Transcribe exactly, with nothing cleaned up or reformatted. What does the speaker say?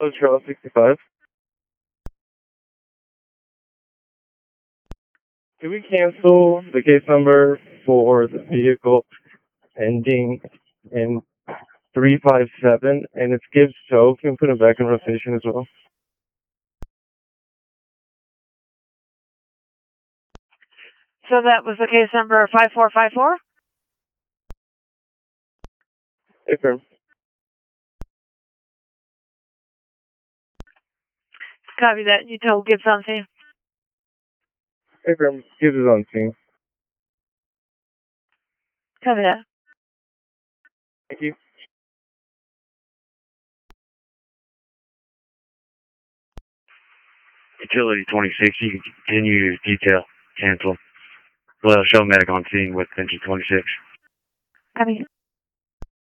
Oh, Charles sixty-five. Can we cancel the case number for the vehicle ending in three five seven and it's Gibbs Tow? Can we put it back in rotation as well? So that was the case number five four five four? Affirm. Copy that. You told Gibbs on scene. Affirm. Gibbs is on scene. Copy that. Thank you. Utility twenty-six, you can continue detail. Cancel. Well, show medic on scene with engine twenty-six. Copy.